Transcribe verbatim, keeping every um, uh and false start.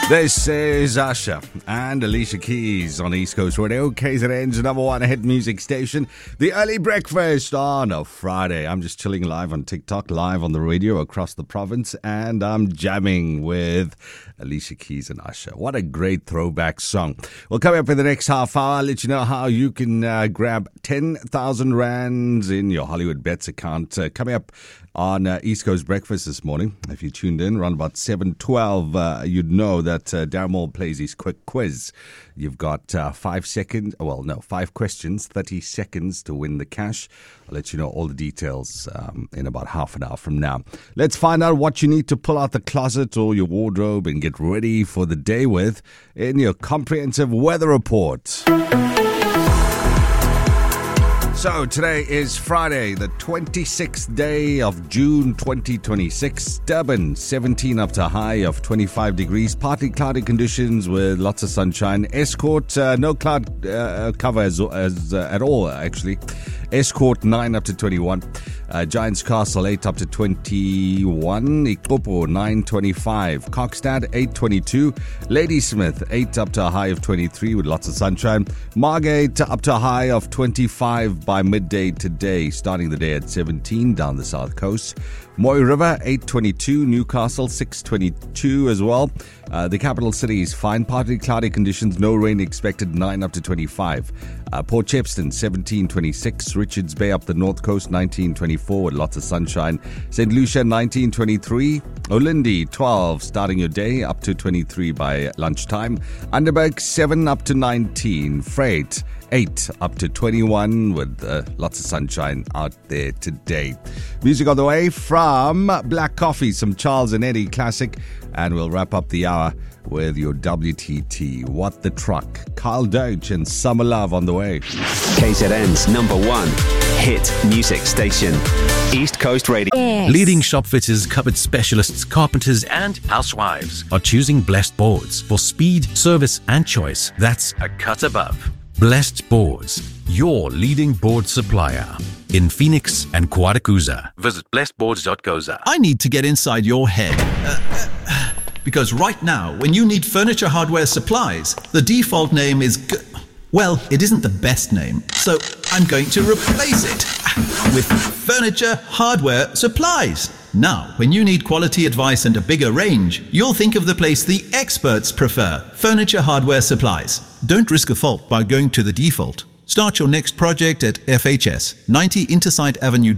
This is Usher and Alicia Keys on East Coast Radio, K Z N's number one hit music station. The early breakfast on a Friday. I'm just chilling live on TikTok, live on the radio across the province, and I'm jamming with Alicia Keys and Usher. What a great throwback song. Well, coming up in the next half hour, I'll let you know how you can uh, grab ten thousand rands in your Hollywood Bets account. Uh, coming up on uh, East Coast Breakfast this morning. If you tuned in around about seven twelve, uh, you'd know that uh, Darren Moore plays his quick quiz. You've got uh, five seconds, well, no, five questions, thirty seconds to win the cash. I'll let you know all the details um, in about half an hour from now. Let's find out what you need to pull out the closet or your wardrobe and get ready for the day with in your comprehensive weather report. So today is Friday, the twenty-sixth day of June twenty twenty-six. Durban, seventeen up to a high of twenty-five degrees. Partly cloudy conditions with lots of sunshine. Escort, uh, no cloud uh, cover as, as uh, at all, actually. Escort, nine up to twenty-one. Uh, Giants Castle, eight up to twenty-one. Ikopo, nine twenty-five. Kokstad, eight twenty-two. Ladysmith, eight up to a high of twenty-three with lots of sunshine. Margate, up to a high of twenty-five by midday today, starting the day at seventeen down the south coast. Moy River, eight twenty-two. Newcastle, six twenty-two as well. Uh, the capital cities, fine, partly cloudy conditions, no rain expected, nine up to twenty-five. Uh, Port Shepstone, seventeen twenty-six. Richards Bay up the north coast, nineteen twenty-four with lots of sunshine. Saint Lucia, nineteen twenty-three. Olindi, twelve, starting your day, up to twenty-three by lunchtime. Underberg, seven up to nineteen. Freight, eight up to twenty-one with uh, lots of sunshine out there today. Music on the way from Black Coffee, some Charles and Eddie classic, and we'll wrap up the hour with your W T T. What the Truck, Kyle Deutsch and Summer Love on the way. K Z N's number one hit music station, East Coast Radio. Yes. Leading shop fitters, cupboard specialists, carpenters and housewives are choosing Blessed Boards for speed, service and choice. That's a cut above. Blessed Boards, your leading board supplier in Phoenix and Quadakuza. Visit blessed boards dot co dot za. I need to get inside your head. Uh, uh, because right now, when you need furniture hardware supplies, the default name is... G- well, it isn't the best name, so I'm going to replace it with Furniture Hardware Supplies. Now, when you need quality advice and a bigger range, you'll think of the place the experts prefer, Furniture Hardware Supplies. Don't risk a fault by going to the default. Start your next project at F H S, ninety Intersite Avenue,